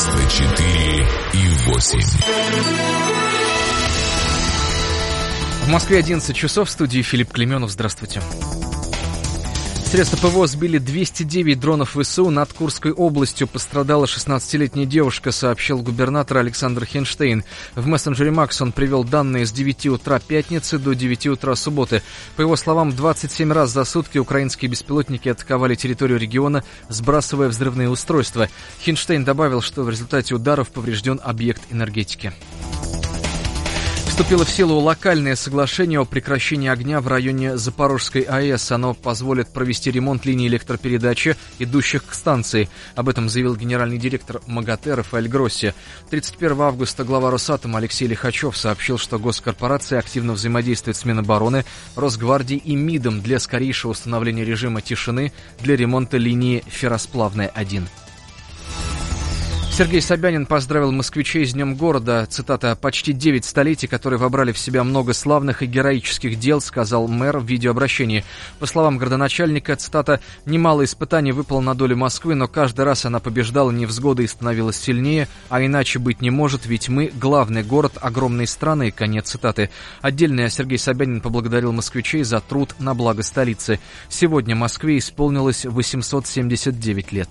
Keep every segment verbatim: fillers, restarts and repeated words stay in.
девяносто четыре и восемь. В Москве одиннадцать часов, в студии Филипп Клеменов. Здравствуйте. Средства ПВО сбили двести девять дронов ВСУ над Курской областью. Пострадала шестнадцатилетняя девушка, сообщил губернатор Александр Хинштейн. В мессенджере Макс он привел данные с девяти утра пятницы до девяти утра субботы. По его словам, двадцать семь раз за сутки украинские беспилотники атаковали территорию региона, сбрасывая взрывные устройства. Хинштейн добавил, что в результате ударов поврежден объект энергетики. Вступило в силу локальное соглашение о прекращении огня в районе Запорожской АЭС. Оно позволит провести ремонт линий электропередачи, идущих к станции. Об этом заявил генеральный директор МАГАТЭ Рафаэль Гросси. тридцать первого августа глава Росатома Алексей Лихачев сообщил, что госкорпорация активно взаимодействует с Минобороны, Росгвардией и МИДом для скорейшего установления режима тишины для ремонта линии Ферросплавная один. Сергей Собянин поздравил москвичей с Днем города. Цитата: «Почти девять столетий, которые вобрали в себя много славных и героических дел», сказал мэр в видеообращении. По словам градоначальника, цитата: «Немало испытаний выпало на долю Москвы, но каждый раз она побеждала невзгоды и становилась сильнее, а иначе быть не может, ведь мы — главный город огромной страны». Конец цитаты. Отдельно Сергей Собянин поблагодарил москвичей за труд на благо столицы. Сегодня Москве исполнилось восемьсот семьдесят девять лет.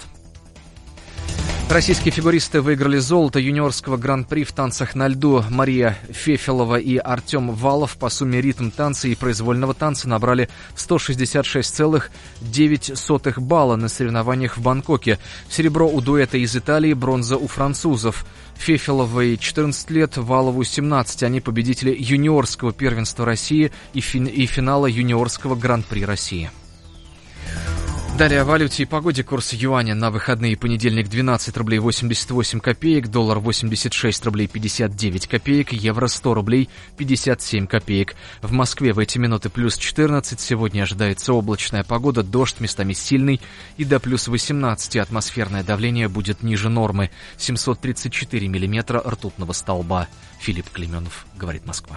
Российские фигуристы выиграли золото юниорского гран-при в танцах на льду. Мария Фефелова и Артем Валов по сумме ритм танца и произвольного танца набрали сто шестьдесят шесть целых девять десятых балла на соревнованиях в Бангкоке. Серебро у дуэта из Италии, бронза у французов. Фефеловой четырнадцать лет, Валову семнадцать. Они победители юниорского первенства России и, фин- и финала юниорского гран-при России. Далее о валюте и погоде. Курс юаня на выходные: понедельник двенадцать рублей восемьдесят восемь копеек, доллар восемьдесят шесть рублей пятьдесят девять копеек, евро сто рублей пятьдесят семь копеек. В Москве в эти минуты плюс четырнадцать, сегодня ожидается облачная погода, дождь местами сильный, и до плюс восемнадцать атмосферное давление будет ниже нормы, семьсот тридцать четыре миллиметра ртутного столба. Филипп Клеменов, говорит Москва.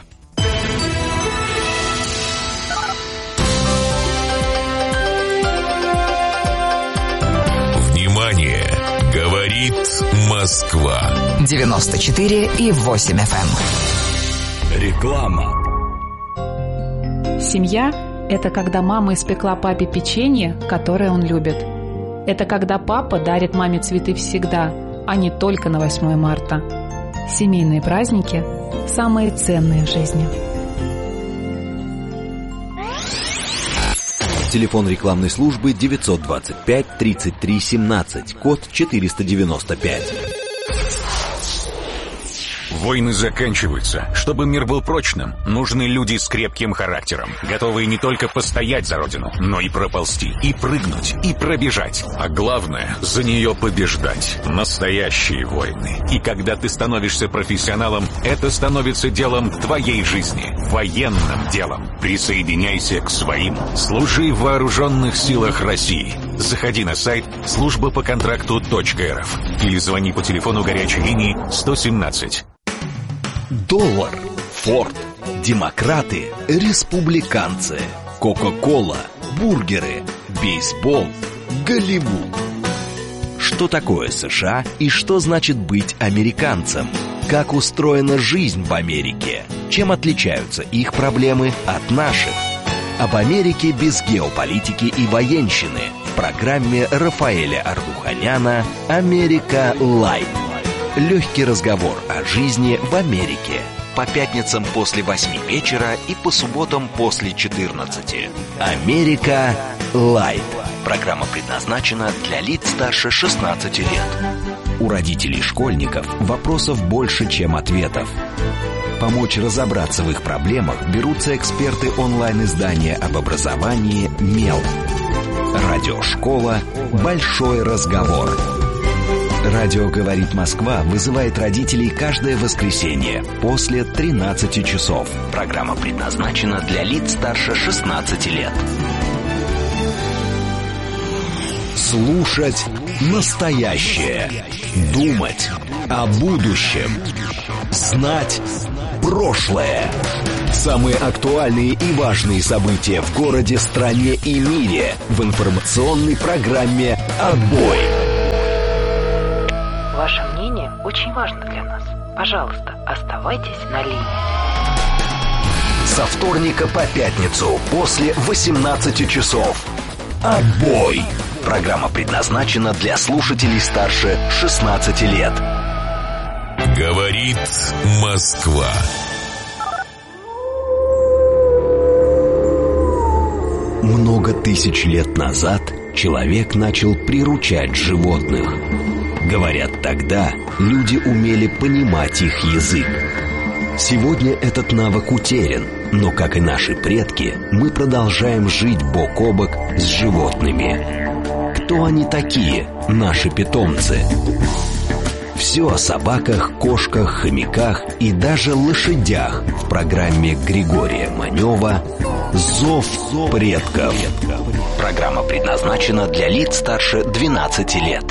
Внимание! Говорит Москва. девяносто четыре и восемь эф эм. Реклама. Семья – это когда мама испекла папе печенье, которое он любит. Это когда папа дарит маме цветы всегда, а не только на восьмое марта. Семейные праздники – самые ценные в жизни. Телефон рекламной службы девятьсот двадцать пять тридцать три семнадцать, код четыреста девяносто пять. Войны заканчиваются. Чтобы мир был прочным, нужны люди с крепким характером, готовые не только постоять за родину, но и проползти, и прыгнуть, и пробежать. А главное, за нее побеждать. Настоящие войны. И когда ты становишься профессионалом, это становится делом твоей жизни. Военным делом. Присоединяйся к своим. Служи в вооруженных силах России. Заходи на сайт служба по контракту точка эр эф или звони по телефону горячей линии сто семнадцать. Доллар, Форд, демократы, республиканцы, Кока-кола, бургеры, бейсбол, Голливуд. Что такое США и что значит быть американцем? Как устроена жизнь в Америке? Чем отличаются их проблемы от наших? Об Америке без геополитики и военщины в программе Рафаэля Ардуханяна «Америка Лайт». Легкий разговор о жизни в Америке. По пятницам после восьми вечера и по субботам после четырнадцати. «Америка Лайт». Программа предназначена для лиц старше шестнадцати лет. У родителей школьников вопросов больше, чем ответов. Помочь разобраться в их проблемах берутся эксперты онлайн-издания об образовании «Мел». Радиошкола «Большой разговор». Радио «Говорит Москва» вызывает родителей каждое воскресенье после тринадцати часов. Программа предназначена для лиц старше шестнадцати лет. Слушать настоящее. Думать о будущем. Знать прошлое. Самые актуальные и важные события в городе, стране и мире в информационной программе «Отбой». Ваше мнение очень важно для нас. Пожалуйста, оставайтесь на линии. Со вторника по пятницу после восемнадцати часов. Отбой! Программа предназначена для слушателей старше шестнадцати лет. Говорит Москва. Много тысяч лет назад человек начал приручать животных. Говорят, тогда люди умели понимать их язык. Сегодня этот навык утерян, но, как и наши предки, мы продолжаем жить бок о бок с животными. Кто они такие, наши питомцы? Все о собаках, кошках, хомяках и даже лошадях в программе Григория Манева «Зов предков». Программа предназначена для лиц старше двенадцати лет.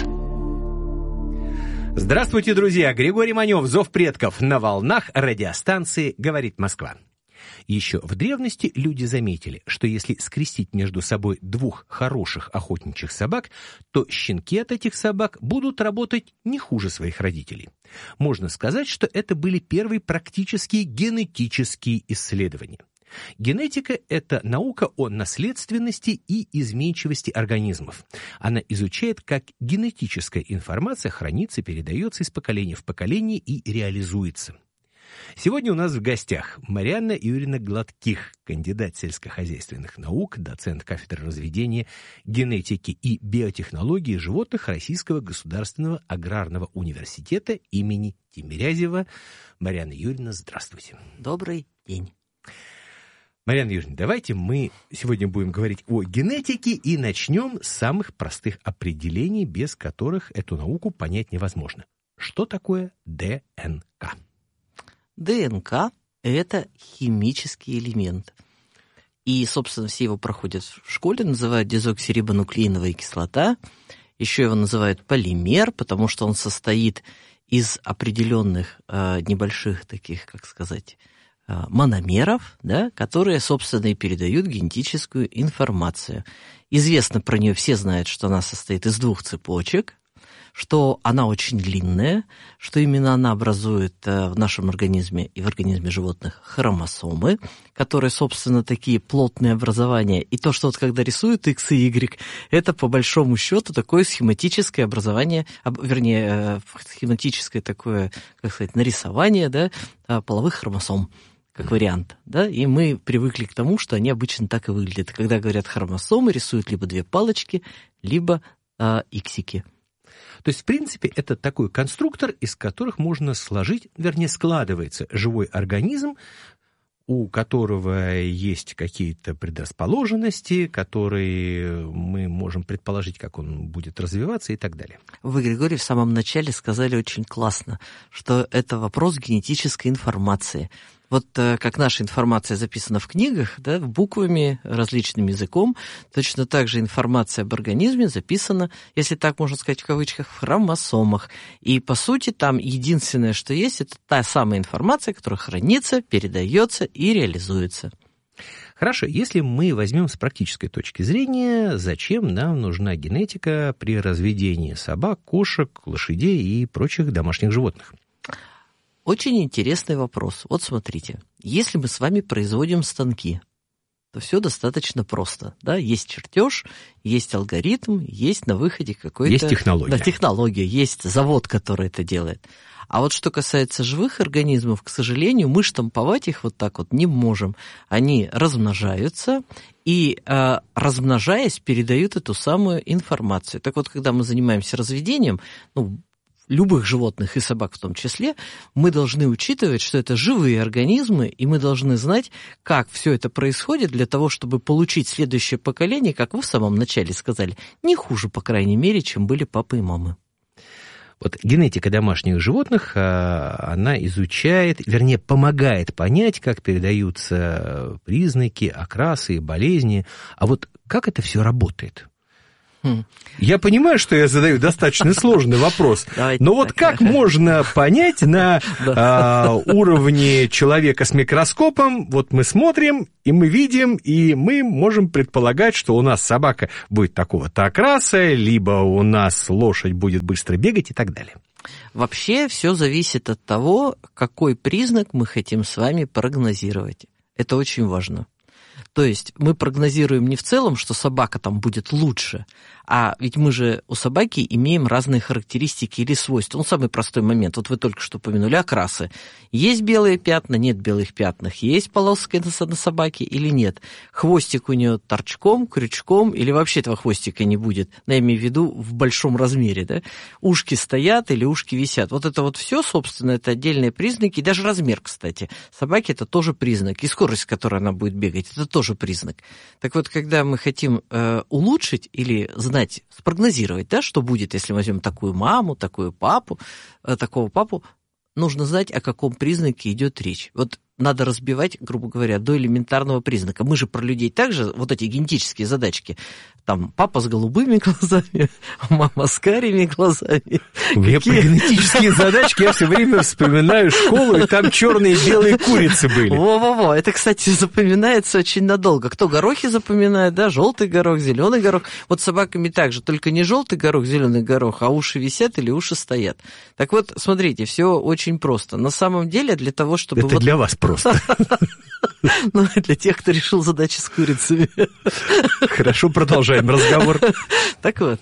Здравствуйте, друзья! Григорий Манев, «Зов предков» на волнах радиостанции «Говорит Москва». Еще в древности люди заметили, что если скрестить между собой двух хороших охотничьих собак, то щенки от этих собак будут работать не хуже своих родителей. Можно сказать, что это были первые практические генетические исследования. Генетика – это наука о наследственности и изменчивости организмов. Она изучает, как генетическая информация хранится, передается из поколения в поколение и реализуется. Сегодня у нас в гостях Марианна Юрьевна Гладких, кандидат сельскохозяйственных наук, доцент кафедры разведения, генетики и биотехнологии животных Российского государственного аграрного университета имени Тимирязева. Марианна Юрьевна, здравствуйте. Добрый день. Марианна Юрьевна, давайте мы сегодня будем говорить о генетике и начнем с самых простых определений, без которых эту науку понять невозможно. Что такое ДНК? ДНК – это химический элемент. И, собственно, все его проходят в школе, называют дезоксирибонуклеиновая кислота. Еще его называют полимер, потому что он состоит из определенных э, небольших таких, как сказать, мономеров, да, которые, собственно, и передают генетическую информацию. Известно про нее, все знают, что она состоит из двух цепочек, что она очень длинная, что именно она образует в нашем организме и в организме животных хромосомы, которые, собственно, такие плотные образования. И то, что вот когда рисуют X и Y, это по большому счету такое схематическое образование, вернее, схематическое такое, как сказать, нарисование, да, половых хромосом. Как вариант, да, и мы привыкли к тому, что они обычно так и выглядят. Когда говорят хромосомы, рисуют либо две палочки, либо э, иксики. То есть, в принципе, это такой конструктор, из которых можно сложить, вернее, складывается живой организм, у которого есть какие-то предрасположенности, которые мы можем предположить, как он будет развиваться и так далее. Вы, Григорий, в самом начале сказали очень классно, что это вопрос генетической информации. Вот как наша информация записана в книгах, да, буквами, различным языком, точно так же информация об организме записана, если так можно сказать в кавычках, в хромосомах. И, по сути, там единственное, что есть, это та самая информация, которая хранится, передается и реализуется. Хорошо, если мы возьмем с практической точки зрения, зачем нам нужна генетика при разведении собак, кошек, лошадей и прочих домашних животных? Очень интересный вопрос. Вот смотрите, если мы с вами производим станки, то все достаточно просто. Да? Есть чертеж, есть алгоритм, есть на выходе какой-то... Есть технология. Да, технология, есть завод, который это делает. А вот что касается живых организмов, к сожалению, мы штамповать их вот так вот не можем. Они размножаются и, э, размножаясь, передают эту самую информацию. Так вот, когда мы занимаемся разведением, ну, любых животных и собак в том числе, мы должны учитывать, что это живые организмы, и мы должны знать, как все это происходит для того, чтобы получить следующее поколение, как вы в самом начале сказали, не хуже, по крайней мере, чем были папа и мамы. Вот генетика домашних животных, она изучает, вернее, помогает понять, как передаются признаки, окрасы, болезни. А вот как это все работает? Я понимаю, что я задаю достаточно сложный вопрос, Давайте но вот так. как можно понять на а, уровне человека с микроскопом, вот мы смотрим, и мы видим, и мы можем предполагать, что у нас собака будет такого-то окраса, либо у нас лошадь будет быстро бегать и так далее. Вообще все зависит от того, какой признак мы хотим с вами прогнозировать. Это очень важно. То есть мы прогнозируем не в целом, что собака там будет лучше, а ведь мы же у собаки имеем разные характеристики или свойства. Ну, самый простой момент. Вот вы только что упомянули окрасы. Есть белые пятна, нет белых пятен. Есть полоски на собаке или нет. Хвостик у нее торчком, крючком, или вообще этого хвостика не будет. Я имею в виду в большом размере. Да? Ушки стоят или ушки висят. Вот это вот все, собственно, это отдельные признаки. И даже размер, кстати. Собаки это тоже признак. И скорость, с которой она будет бегать, это тоже признак. Так вот, когда мы хотим э, улучшить или знать, спрогнозировать, да, что будет, если возьмем такую маму, такую папу, э, такого папу, нужно знать, о каком признаке идет речь. Вот надо разбивать, грубо говоря, до элементарного признака. Мы же про людей также, вот эти генетические задачки, там папа с голубыми глазами, мама с карими глазами. У меня про генетические задачки я все время вспоминаю школу, и там черные и белые курицы были. Во-во-во, это, кстати, запоминается очень надолго. Кто горохи запоминает, да, желтый горох, зеленый горох. Вот с собаками также, только не желтый горох, зеленый горох, а уши висят или уши стоят. Так вот, смотрите, все очень просто. На самом деле, для того, чтобы... Это вот... для вас просто. Ну, для тех, кто решил задачи с курицами. Хорошо, продолжаем разговор. Так вот,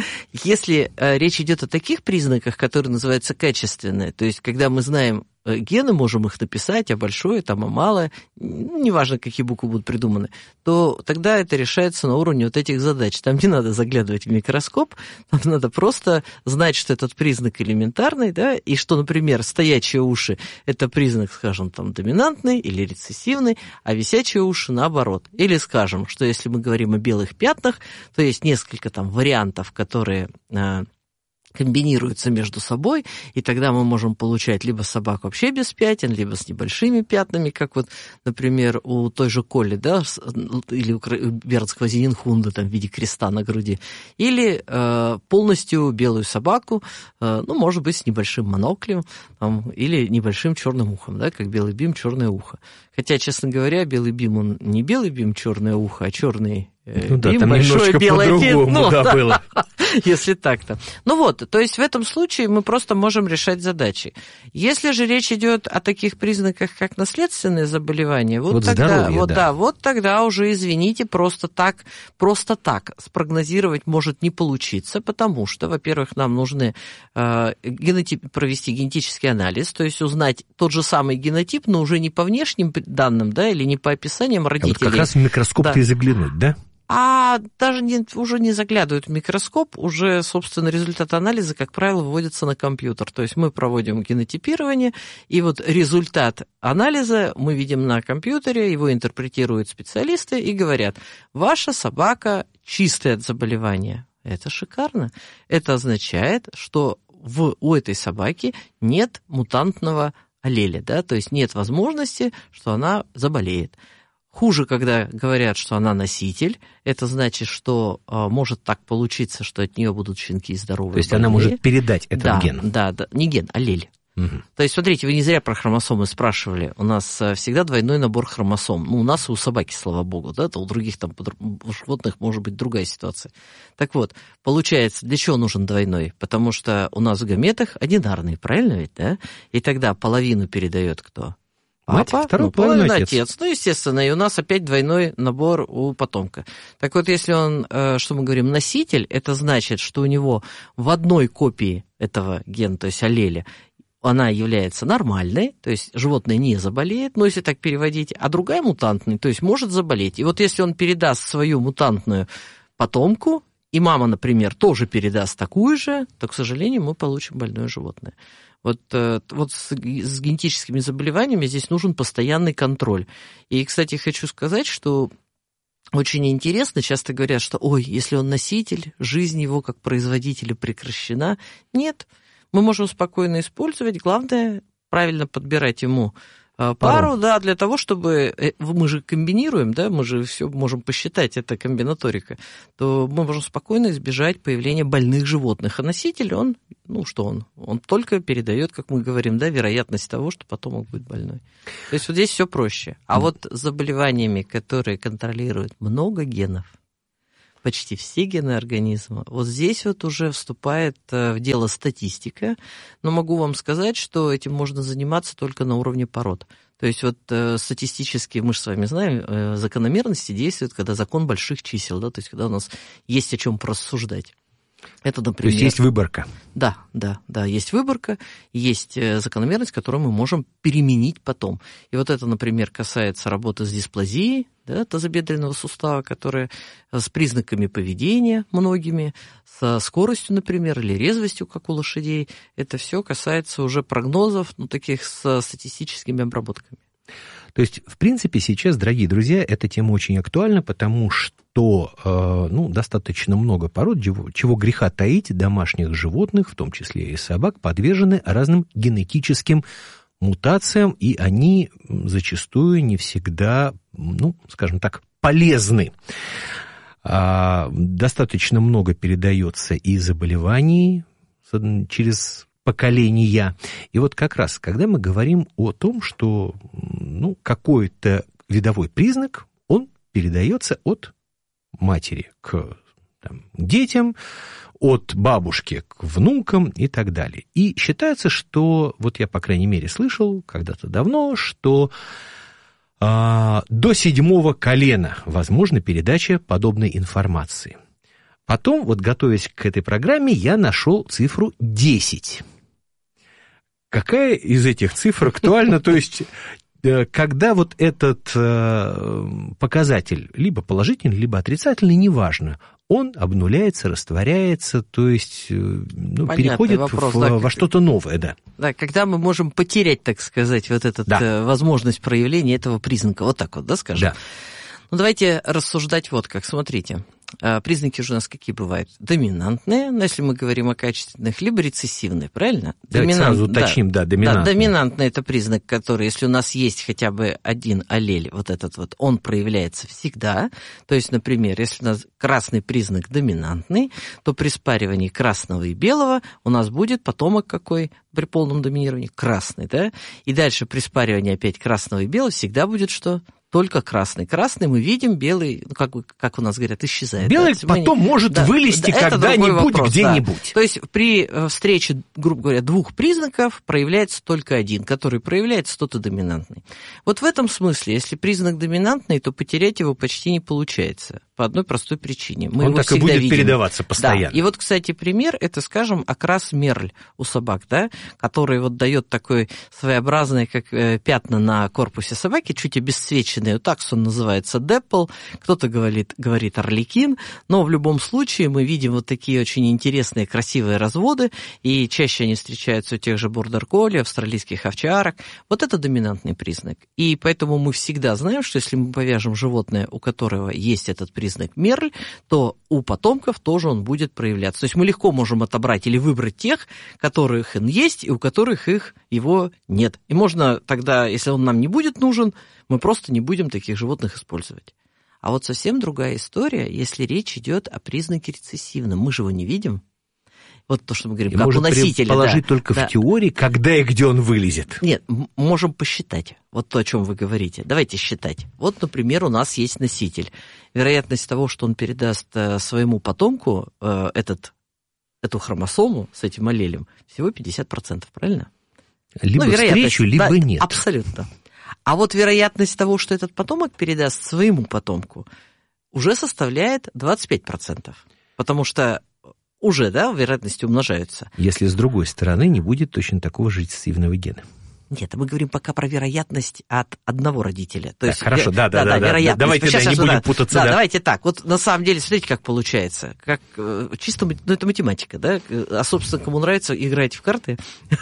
если э, речь идет о таких признаках, которые называются качественные, то есть когда мы знаем э, гены, можем их написать, а большое, там, а малое, неважно, какие буквы будут придуманы, то тогда это решается на уровне вот этих задач. Там не надо заглядывать в микроскоп, там надо просто знать, что этот признак элементарный, да, и что, например, стоячие уши – это признак, скажем, там, доминантный или рецессивный, а висячие уши – наоборот. Или скажем, что если мы говорим о белых пятнах, то есть несколько там вариантов, которые э, комбинируются между собой, и тогда мы можем получать либо собак вообще без пятен, либо с небольшими пятнами, как вот, например, у той же Колли, да, или у бернского зенинхунда там в виде креста на груди, или э, полностью белую собаку, э, ну, может быть, с небольшим моноклем, там, или небольшим черным ухом, да, как белый бим, черное ухо. Хотя, честно говоря, белый бим, он не белый бим, черное ухо, а черный ну да, бим, там большое белое по-другому, пятно, да, да, было. Если так-то. Ну вот, то есть в этом случае мы просто можем решать задачи. Если же речь идет о таких признаках, как наследственные заболевания, вот, вот тогда, здоровье, вот, да. Да, вот тогда уже, извините, просто так, просто так спрогнозировать может не получиться, потому что, во-первых, нам нужно э, генотип, провести генетический анализ, то есть узнать тот же самый генотип, но уже не по внешним данным, да, или не по описаниям родителей. А вот как раз в микроскоп-то да. и заглянуть, да? А даже не, уже не заглядывают в микроскоп, уже, собственно, результат анализа, как правило, выводится на компьютер. То есть мы проводим генотипирование, и вот результат анализа мы видим на компьютере, его интерпретируют специалисты и говорят, ваша собака чистая от заболевания. Это шикарно. Это означает, что в, у этой собаки нет мутантного аллеля, да, то есть нет возможности, что она заболеет. Хуже, когда говорят, что она носитель, это значит, что э, может так получиться, что от нее будут щенки здоровые. То есть больные. Она может передать этот да, ген? Да, да, не ген, аллель. Угу. То есть, смотрите, вы не зря про хромосомы спрашивали. У нас всегда двойной набор хромосом. Ну, у нас и у собаки, слава богу, да, то у других там, у животных может быть другая ситуация. Так вот, получается, для чего нужен двойной? Потому что у нас в гаметах одинарный, правильно ведь, да? И тогда половину передает кто? Мать, папа, второй ну, половина отец. отец. Ну, естественно, и у нас опять двойной набор у потомка. Так вот, если он, что мы говорим, носитель, это значит, что у него в одной копии этого гена, то есть аллеля, она является нормальной, то есть животное не заболеет, но если так переводить, а другая мутантная, то есть может заболеть. И вот если он передаст свою мутантную потомку, и мама, например, тоже передаст такую же, то, к сожалению, мы получим больное животное. Вот, вот с, с генетическими заболеваниями здесь нужен постоянный контроль. И, кстати, хочу сказать, что очень интересно, часто говорят, что, ой, если он носитель, жизнь его как производителя прекращена. Нет, мы можем спокойно использовать, главное, правильно подбирать ему пару, пару, да, для того, чтобы... Мы же комбинируем, да, мы же все можем посчитать, это комбинаторика, то мы можем спокойно избежать появления больных животных. А носитель, он, ну что он? Он только передает, как мы говорим, да, вероятность того, что потомок будет больной. То есть вот здесь все проще. А вот с заболеваниями, которые контролируют много генов, почти все гены организма. Вот здесь вот уже вступает в дело статистика, но могу вам сказать, что этим можно заниматься только на уровне пород. То есть вот э, статистически мы же с вами знаем, э, закономерности действуют, когда закон больших чисел, да, то есть когда у нас есть о чем порассуждать. Это, например... То есть есть выборка. Да, да, да, есть выборка, есть закономерность, которую мы можем переменить потом. И вот это, например, касается работы с дисплазией, да, тазобедренного сустава, которая с признаками поведения многими, со скоростью, например, или резвостью, как у лошадей. Это все касается уже прогнозов, ну, таких с статистическими обработками. То есть, в принципе, сейчас, дорогие друзья, эта тема очень актуальна, потому что э, ну, достаточно много пород, чего, чего греха таить, домашних животных, в том числе и собак, подвержены разным генетическим мутациям, и они зачастую не всегда, ну, скажем так, полезны. А, достаточно много передается и заболеваний через поколения. И вот как раз, когда мы говорим о том, что ну, какой-то видовой признак, он передается от матери к там, детям, от бабушки к внукам и так далее. И считается, что, вот я, по крайней мере, слышал когда-то давно, что а, до седьмого колена возможна передача подобной информации. Потом, вот готовясь к этой программе, я нашел цифру десять. Какая из этих цифр актуальна? То есть, когда вот этот показатель либо положительный, либо отрицательный, неважно, он обнуляется, растворяется, то есть ну, переходит вопрос, в, да, во что-то новое. Да. Да, когда мы можем потерять, так сказать, вот эту да. возможность проявления этого признака. Вот так вот, да, скажем? Да. Ну, давайте рассуждать вот как. Смотрите, признаки же у нас какие бывают? Доминантные, но если мы говорим о качественных, либо рецессивные, правильно? Давайте Доминант... сразу уточним, да, да доминантный. Да, доминантный – это признак, который, если у нас есть хотя бы один аллель, вот этот вот, он проявляется всегда. То есть, например, если у нас красный признак доминантный, то при спаривании красного и белого у нас будет потомок какой при полном доминировании? Красный, да? И дальше при спаривании опять красного и белого всегда будет что? Только красный. Красный мы видим, белый, ну, как, как у нас говорят, исчезает. Белый да, потом может да, вылезти да, когда-нибудь, где-нибудь. Да. То есть при встрече, грубо говоря, двух признаков проявляется только один, который проявляется тот и доминантный. Вот в этом смысле, если признак доминантный, то потерять его почти не получается. По одной простой причине. Мы Он его так и будет видим. передаваться постоянно. Да. И вот, кстати, пример, это, скажем, окрас Мерль у собак, да, который вот дает такой своеобразный, как пятна на корпусе собаки, чуть обесцвеченный, таксон называется Деппл, кто-то говорит, говорит Орликин, но в любом случае мы видим вот такие очень интересные, красивые разводы, и чаще они встречаются у тех же бордер-колли, австралийских овчарок. Вот это доминантный признак. И поэтому мы всегда знаем, что если мы повяжем животное, у которого есть этот признак, признак Мерль, то у потомков тоже он будет проявляться. То есть мы легко можем отобрать или выбрать тех, которых он есть, и у которых их, его нет. И можно тогда, если он нам не будет нужен, мы просто не будем таких животных использовать. А вот совсем другая история, если речь идет о признаке рецессивном. Мы же его не видим. Вот то, что мы говорим, и как у носителя. Положить да, только да. в теории, когда и где он вылезет. Нет, можем посчитать. Вот то, о чем вы говорите. Давайте считать. Вот, например, у нас есть носитель. Вероятность того, что он передаст своему потомку э, этот, эту хромосому с этим аллелем, всего пятьдесят процентов, правильно? Либо ну, встречу, либо да, нет. Абсолютно. А вот вероятность того, что этот потомок передаст своему потомку, уже составляет двадцать пять процентов. Потому что уже, да, вероятности умножаются. Если с другой стороны не будет точно такого же рецессивного гена. Нет, мы говорим пока про вероятность от одного родителя. То так, есть, хорошо, да, да, да, да, да, да. Давайте сейчас, да, не сейчас, будем да, путаться. Да, да, давайте так. Вот на самом деле, смотрите, как получается. Как чисто, ну, это математика, да? А, собственно, кому нравится играть в карты.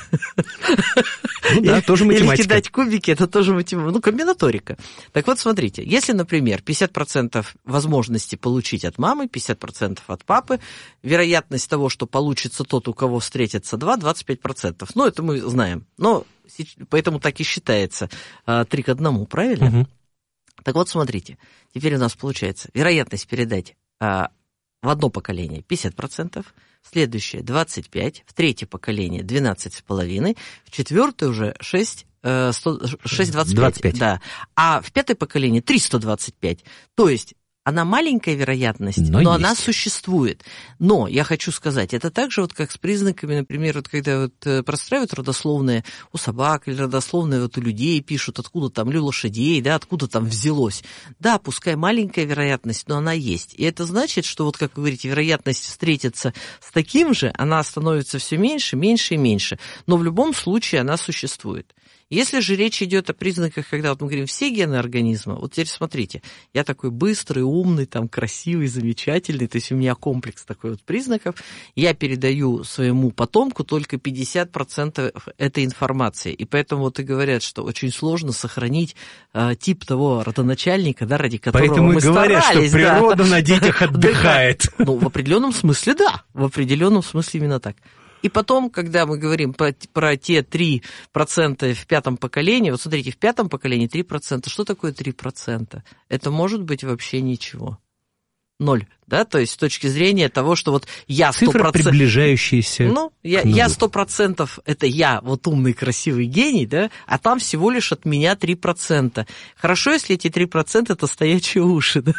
Ну да, тоже математика. Или кидать кубики, это тоже математика. Ну, комбинаторика. Так вот, смотрите, если, например, пятьдесят процентов возможности получить от мамы, пятьдесят процентов от папы, вероятность того, что получится тот, у кого встретятся два, двадцать пять процентов. Ну, это мы знаем. Но поэтому так и считается три к одному, правильно? Угу. Так вот, смотрите, теперь у нас получается вероятность передать а, в одно поколение пятьдесят процентов, в следующее двадцать пять процентов, в третье поколение двенадцать целых пять десятых процента, в четвертое уже шесть целых двадцать пять сотых процента. Да. А в пятое поколение триста двадцать пять. То есть Она маленькая вероятность, но, но есть. Она существует. Но я хочу сказать, это так же, вот как с признаками, например, вот когда вот простраивают родословные у собак или родословные вот у людей пишут, откуда там, или у лошадей, да, откуда там взялось. Да, пускай маленькая вероятность, но она есть. И это значит, что вот, как вы говорите, вероятность встретиться с таким же, она становится все меньше, меньше и меньше. Но в любом случае она существует. Если же речь идет о признаках, когда вот мы говорим все гены организма, вот теперь смотрите, я такой быстрый, умный, там, красивый, замечательный, то есть у меня комплекс такой вот признаков, я передаю своему потомку только пятьдесят процентов этой информации, и поэтому вот и говорят, что очень сложно сохранить э, тип того родоначальника, да, ради которого поэтому мы и говорят, старались. что природа да. на детях отдыхает. Ну, в определенном смысле, да, в определенном смысле именно так. И потом, когда мы говорим про, про те три процента в пятом поколении, вот смотрите, в пятом поколении три процента, что такое три процента? Это может быть вообще ничего. Ноль, да, то есть с точки зрения того, что вот я сто процентов... Цифра, приближающаяся Ну, я, я сто процентов, это я, вот умный, красивый гений, да, а там всего лишь от меня три процента. Хорошо, если эти три процента это стоячие уши, да?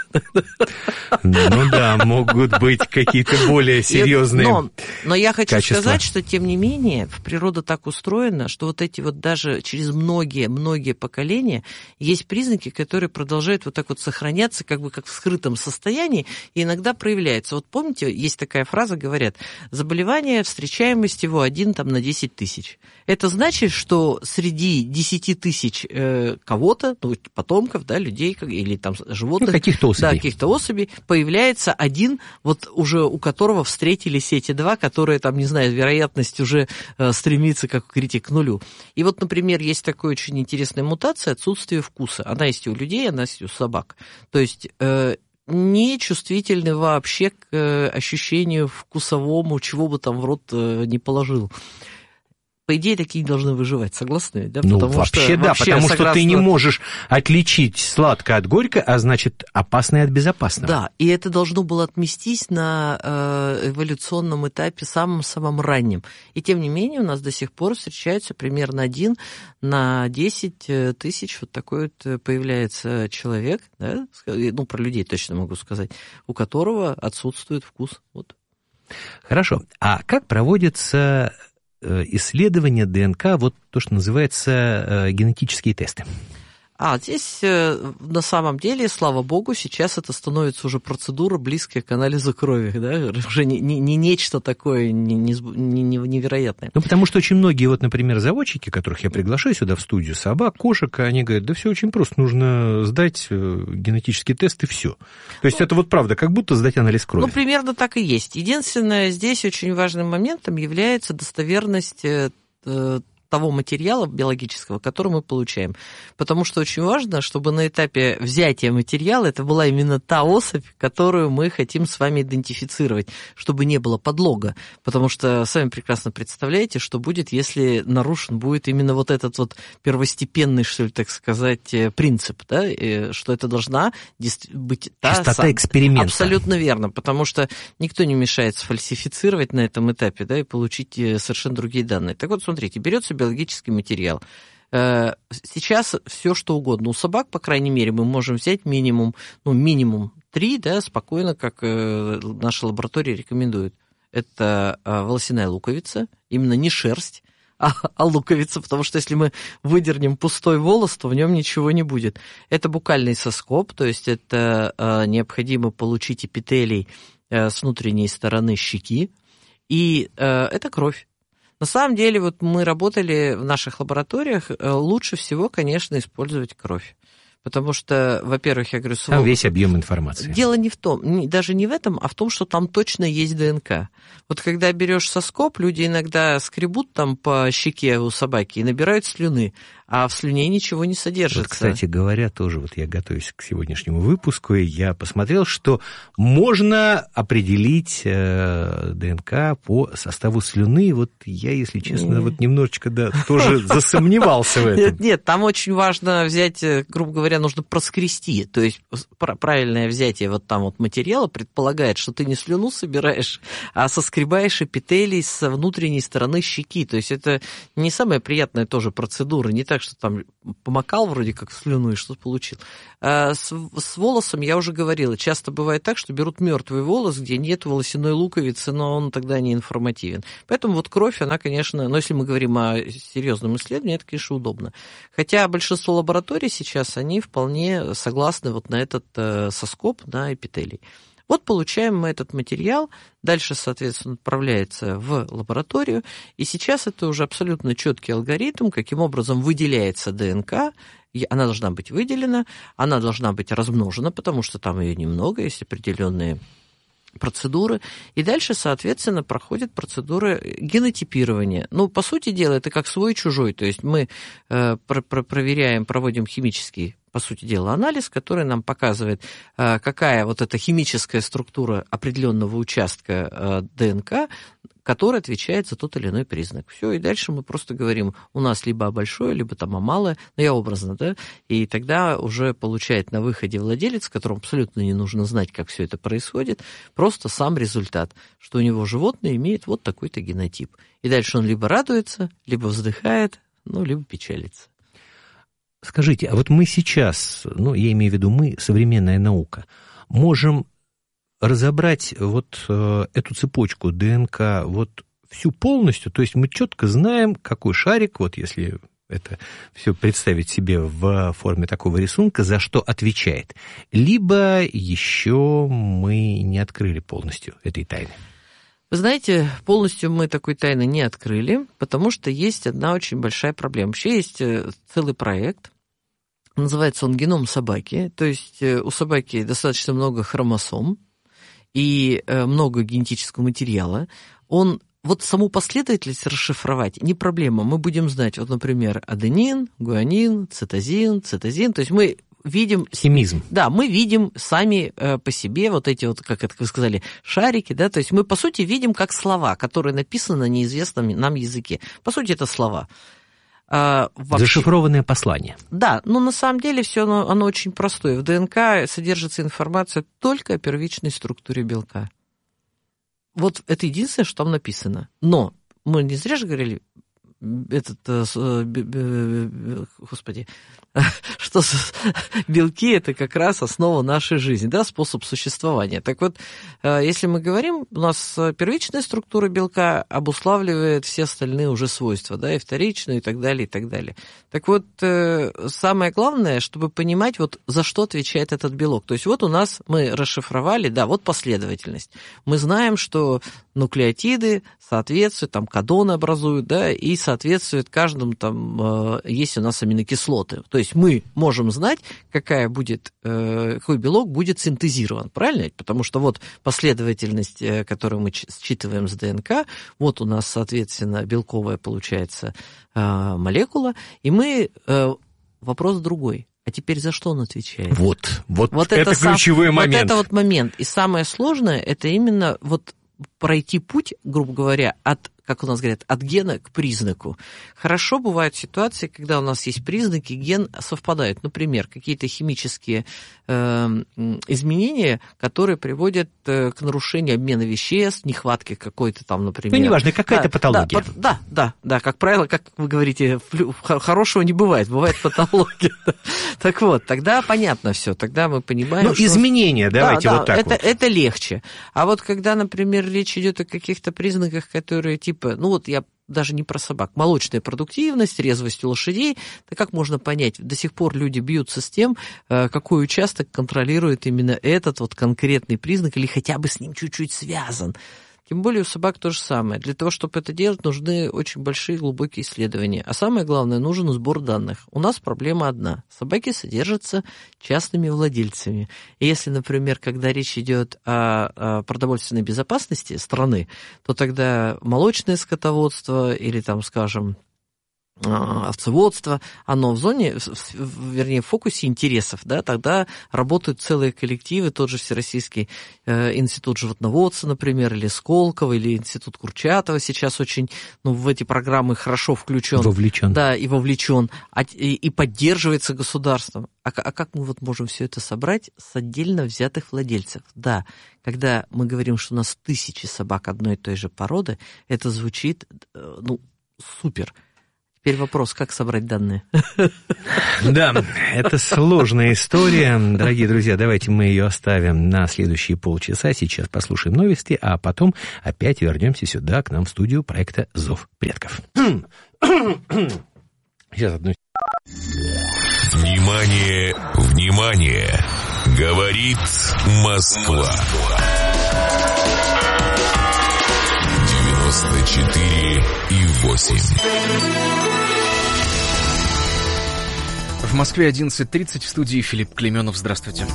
Ну да, могут быть какие-то более серьезные но, но я хочу качества. сказать, что, тем не менее, природа так устроена, что вот эти вот даже через многие-многие поколения есть признаки, которые продолжают вот так вот сохраняться, как бы как в скрытом состоянии, и иногда проявляется. Вот помните, есть такая фраза, говорят, заболевание, встречаемость его один там, на десять тысяч. Это значит, что среди десяти тысяч э, кого-то, ну, потомков, да, людей или там животных, ну, каких-то особей. Да, каких-то особей, появляется один, вот уже у которого встретились эти два, которые там, не знаю, вероятность уже э, стремится, как вы говорите, к нулю. И вот, например, есть такая очень интересная мутация отсутствие вкуса. Она есть и у людей, она есть и у собак. То есть э, не чувствительны вообще к э, ощущению вкусовому, чего бы там в рот э, не положил. По идее, такие должны выживать, согласны? Да? Ну, потому вообще, что, да, вообще, потому согласно... что ты не можешь отличить сладкое от горького, а значит, опасное от безопасного. Да, и это должно было отместись на э, эволюционном этапе самом-самом раннем. И тем не менее, у нас до сих пор встречается примерно один на десять тысяч, вот такой вот появляется человек, да, ну, про людей точно могу сказать, у которого отсутствует вкус. Вот. Хорошо. А как проводится исследования ДНК, вот то, что называется генетические тесты? А здесь на самом деле, слава богу, сейчас это становится уже процедура, близкая к анализу крови, да? Уже не, не, не нечто такое не, не, не, невероятное. Ну, потому что очень многие, вот, например, заводчики, которых я приглашаю сюда в студию, собак, кошек, они говорят, да все очень просто, нужно сдать генетический тест и все. То есть ну, это вот правда, как будто сдать анализ крови. Ну, примерно так и есть. Единственное, здесь очень важным моментом является достоверность того материала биологического, который мы получаем. Потому что очень важно, чтобы на этапе взятия материала это была именно та особь, которую мы хотим с вами идентифицировать, чтобы не было подлога. Потому что сами прекрасно представляете, что будет, если нарушен будет именно вот этот вот первостепенный, что ли, так сказать, принцип, да, что это должна быть та... Чистота эксперимента. Абсолютно верно, потому что никто не мешает сфальсифицировать на этом этапе, да, и получить совершенно другие данные. Так вот, смотрите, берется биологический материал. Сейчас все, что угодно. У собак, по крайней мере, мы можем взять минимум, ну, минимум три, да, спокойно, как наша лаборатория рекомендует. Это волосяная луковица, именно не шерсть, а, а луковица, потому что если мы выдернем пустой волос, то в нем ничего не будет. Это букальный соскоб, то есть это необходимо получить эпителий с внутренней стороны щеки, и это кровь. На самом деле, вот мы работали в наших лабораториях, лучше всего, конечно, использовать кровь. Потому что, во-первых, я говорю... Там весь объем информации. Дело не в том, даже не в этом, а в том, что там точно есть ДНК. Вот когда берешь соскоб, люди иногда скребут там по щеке у собаки и набирают слюны, а в слюне ничего не содержится. Вот, кстати говоря, тоже вот я готовюсь к сегодняшнему выпуску, и я посмотрел, что можно определить э, ДНК по составу слюны. Вот я, если честно, нет. вот немножечко да, тоже засомневался в этом. Нет, нет, там очень важно взять, грубо говоря, говоря, нужно проскрести. То есть правильное взятие вот там вот материала предполагает, что ты не слюну собираешь, а соскребаешь эпителий с внутренней стороны щеки. То есть это не самая приятная тоже процедура. Не так, что там помакал вроде как слюну и что-то получил. А с, с волосом я уже говорила. Часто бывает так, что берут мертвый волос, где нет волосяной луковицы, но он тогда не информативен. Поэтому вот кровь, она, конечно, но если мы говорим о серьезном исследовании, это, конечно, удобно. Хотя большинство лабораторий сейчас, они вполне согласны вот на этот э, соскоб, на эпителий. Вот получаем мы этот материал, дальше, соответственно, отправляется в лабораторию, и сейчас это уже абсолютно четкий алгоритм, каким образом выделяется ДНК, она должна быть выделена, она должна быть размножена, потому что там ее немного, есть определенные процедуры, и дальше, соответственно, проходит процедура генотипирования. Ну, по сути дела, это как свой-чужой, то есть мы э, про- про- проверяем, проводим химический, по сути дела, анализ, который нам показывает, э, какая вот эта химическая структура определенного участка э, ДНК, который отвечает за тот или иной признак. Все, и дальше мы просто говорим, у нас либо о большое, либо там о малое, ну, я образно, да, и тогда уже получает на выходе владелец, которому абсолютно не нужно знать, как все это происходит, просто сам результат, что у него животное имеет вот такой-то генотип. И дальше он либо радуется, либо вздыхает, ну, либо печалится. Скажите, а вот мы сейчас, ну, я имею в виду мы, современная наука, можем разобрать вот э, эту цепочку ДНК вот всю полностью, то есть мы четко знаем, какой шарик, вот если это все представить себе в форме такого рисунка, за что отвечает. Либо еще мы не открыли полностью этой тайны. Вы знаете, полностью мы такой тайны не открыли, потому что есть одна очень большая проблема. Вообще есть целый проект, называется он «Геном собаки», то есть у собаки достаточно много хромосом, и много генетического материала, он, вот саму последовательность расшифровать не проблема. Мы будем знать, вот, например, аденин, гуанин, цитозин, цитозин, то есть мы видим... Химизм. Да, мы видим сами э, по себе вот эти вот, как это вы сказали, шарики, да, то есть мы, по сути, видим как слова, которые написаны на неизвестном нам языке. По сути, это слова. А, вообще... Зашифрованное послание. Да, но на самом деле все оно, оно очень простое. В ДНК содержится информация только о первичной структуре белка. Вот это единственное, что там написано. Но мы не зря же говорили, этот, господи, что белки – это как раз основа нашей жизни, да, способ существования. Так вот, если мы говорим, у нас первичная структура белка обуславливает все остальные уже свойства, да, и вторичную, и так далее, и так далее. Так вот, самое главное, чтобы понимать, вот за что отвечает этот белок. То есть вот у нас мы расшифровали, да, вот последовательность. Мы знаем, что нуклеотиды соответствуют, там кодоны образуют, да, и соответствуют каждому, там, есть у нас аминокислоты. То есть мы можем знать, какая будет, какой белок будет синтезирован, правильно? Потому что вот последовательность, которую мы считываем с ДНК, вот у нас, соответственно, белковая получается молекула, и мы... Вопрос другой. А теперь за что он отвечает? Вот, вот, вот это, это ключевой сам, момент. Вот это вот момент. И самое сложное, это именно вот пройти путь, грубо говоря, от, как у нас говорят, от гена к признаку. Хорошо бывают ситуации, когда у нас есть признаки, ген совпадают. Например, какие-то химические э, изменения, которые приводят э, к нарушению обмена веществ, нехватке какой-то там, например... Ну, неважно, какая-то да, патология. Да, да, да, да, как правило, как вы говорите, хорошего не бывает, бывает патология. Так вот, тогда понятно все, тогда мы понимаем, ну, что... изменения, давайте вот так вот. Это легче. А вот когда, например, речь идет о каких-то признаках, которые типа, ну вот я даже не про собак, молочная продуктивность, резвость у лошадей, то как можно понять, до сих пор люди бьются с тем, какой участок контролирует именно этот вот конкретный признак или хотя бы с ним чуть-чуть связан. Тем более у собак то же самое. Для того, чтобы это делать, нужны очень большие глубокие исследования. А самое главное, нужен сбор данных. У нас проблема одна. Собаки содержатся частными владельцами. И если, например, когда речь идет о продовольственной безопасности страны, то тогда молочное скотоводство или, там, скажем, овцеводство, оно в зоне, вернее, в фокусе интересов, да, тогда работают целые коллективы, тот же Всероссийский э, институт животноводства, например, или Сколково, или институт Курчатова сейчас очень, ну, в эти программы хорошо включен. Вовлечен. Да, и вовлечен, а, и, и поддерживается государством. А, а как мы вот можем все это собрать с отдельно взятых владельцев? Да, когда мы говорим, что у нас тысячи собак одной и той же породы, это звучит, э, ну, супер. Теперь вопрос, как собрать данные? Да, это сложная история. Дорогие друзья, давайте мы ее оставим на следующие полчаса. Сейчас послушаем новости, а потом опять вернемся сюда, к нам в студию проекта «Зов предков». Сейчас одну... Внимание, внимание! Говорит Москва. девяносто четыре и восемь. В Москве одиннадцать тридцать, в студии Филипп Клейменов. Здравствуйте.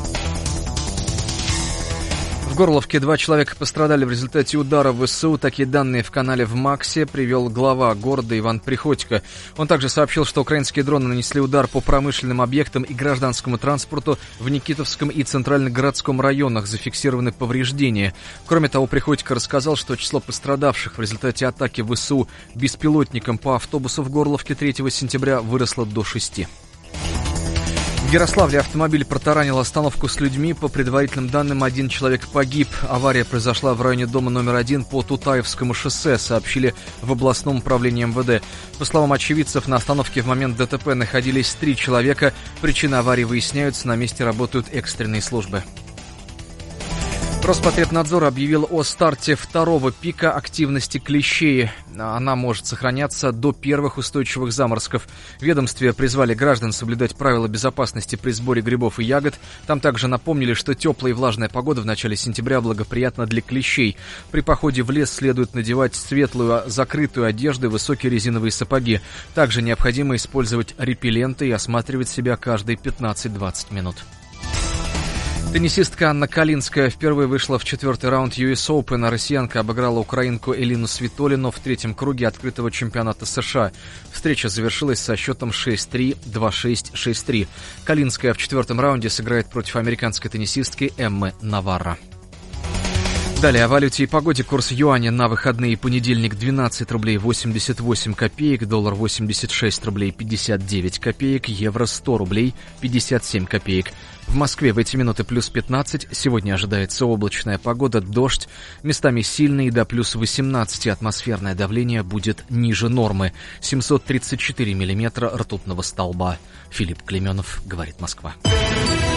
В Горловке два человека пострадали в результате удара в ВСУ. Такие данные в канале в МАКСе привел глава города Иван Приходько. Он также сообщил, что украинские дроны нанесли удар по промышленным объектам и гражданскому транспорту в Никитовском и Центральногородском районах. Зафиксированы повреждения. Кроме того, Приходько рассказал, что число пострадавших в результате атаки ВСУ беспилотником по автобусу в Горловке третьего сентября выросло до шести. В Ярославле автомобиль протаранил остановку с людьми. По предварительным данным, один человек погиб. Авария произошла в районе дома номер один по Тутаевскому шоссе, сообщили в областном управлении МВД. По словам очевидцев, на остановке в момент ДТП находились три человека. Причины аварии выясняются, на месте работают экстренные службы. Роспотребнадзор объявил о старте второго пика активности клещей. Она может сохраняться до первых устойчивых заморозков. В ведомстве призвали граждан соблюдать правила безопасности при сборе грибов и ягод. Там также напомнили, что теплая и влажная погода в начале сентября благоприятна для клещей. При походе в лес следует надевать светлую закрытую одежду и высокие резиновые сапоги. Также необходимо использовать репелленты и осматривать себя каждые пятнадцать-двадцать минут. Теннисистка Анна Калинская впервые вышла в четвертый раунд ю эс Open, а россиянка обыграла украинку Элину Свитолину в третьем круге открытого чемпионата США. Встреча завершилась со счетом шесть-три, два-шесть, шесть-три. Калинская в четвертом раунде сыграет против американской теннисистки Эммы Наварро. Далее о валюте и погоде. Курс юаня на выходные: понедельник двенадцать рублей восемьдесят восемь копеек, доллар восемьдесят шесть рублей пятьдесят девять копеек, евро сто рублей пятьдесят семь копеек. В Москве в эти минуты плюс пятнадцать, сегодня ожидается облачная погода, дождь, местами сильный, до плюс восемнадцать, атмосферное давление будет ниже нормы, семьсот тридцать четыре миллиметра ртутного столба. Филипп Клейменов, говорит Москва.